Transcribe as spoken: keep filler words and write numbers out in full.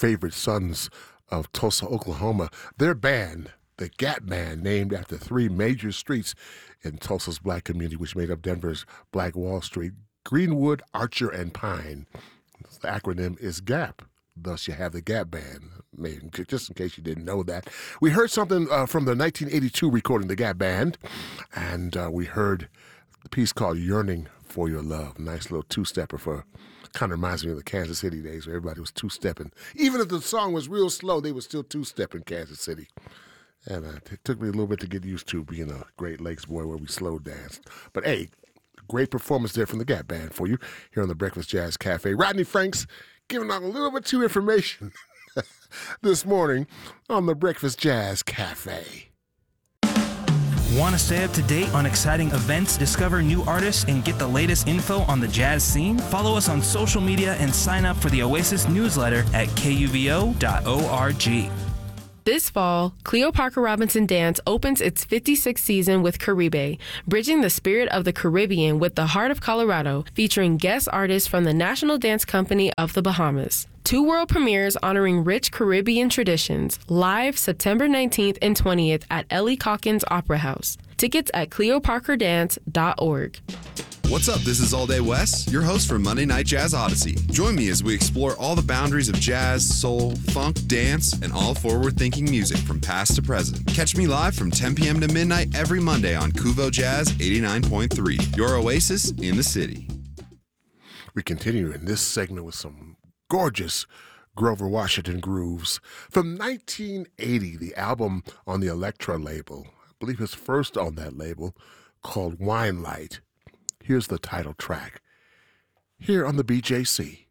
favorite sons of Tulsa, Oklahoma. Their band, the Gap Band, named after three major streets in Tulsa's black community, which made up Denver's Black Wall Street: Greenwood, Archer, and Pine. The acronym is GAP. Thus, you have the Gap Band. Maybe, just in case you didn't know that. We heard something uh, from the nineteen eighty-two recording, the Gap Band, and uh, we heard the piece called Yearning for Your Love. Nice little two-stepper for, kind of reminds me of the Kansas City days where everybody was two-stepping. Even if the song was real slow, they were still two-stepping Kansas City. And uh, it took me a little bit to get used to being a Great Lakes boy where we slow danced. But hey, great performance there from the Gap Band for you here on the Breakfast Jazz Cafe. Rodney Franks giving out a little bit too information this morning on the Breakfast Jazz Cafe. Want to stay up to date on exciting events, discover new artists, and get the latest info on the jazz scene? Follow us on social media and sign up for the Oasis newsletter at K U V O dot org. This fall, Cleo Parker Robinson Dance opens its fifty-sixth season with Caribe, bridging the spirit of the Caribbean with the heart of Colorado, featuring guest artists from the National Dance Company of the Bahamas. Two world premieres honoring rich Caribbean traditions, live September nineteenth and twentieth at Ellie Calkins Opera House. Tickets at cleo parker dance dot org. What's up? This is All Day Wes, your host for Monday Night Jazz Odyssey. Join me as we explore all the boundaries of jazz, soul, funk, dance, and all forward-thinking music from past to present. Catch me live from ten p.m. to midnight every Monday on Kuvo Jazz eighty-nine point three, your oasis in the city. We continue in this segment with some gorgeous Grover Washington grooves. From nineteen eighty, the album on the Elektra label, I believe his first on that label, called Wine Light. Here's the title track, here on the B J C.